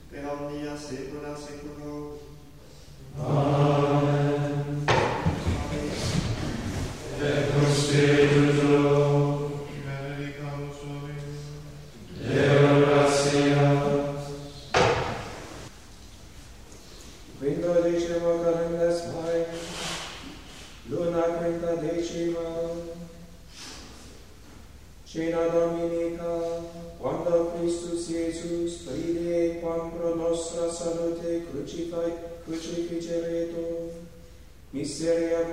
per omnia saecula saeculorum. Amen. Et prosperitus Benedicamus Domini. Deo gratias. Quindodecima calendas Mae, luna quindodecima, Cena Dominica, quando Christus Iesus pride quam pro nostra salute crucificeretur, miseria